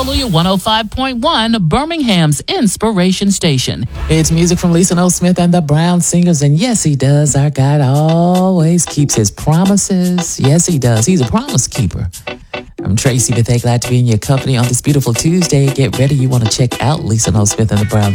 Hallelujah 105.1, Birmingham's Inspiration Station. It's music from Lisa Noel Smith and the Brown Singers. And yes, he does. Our God always keeps his promises. Yes, he does. He's a promise keeper. I'm Tracy Bethea, glad to be in your company on this beautiful Tuesday. Get ready. You want to check out Lisa Noel Smith and the Brown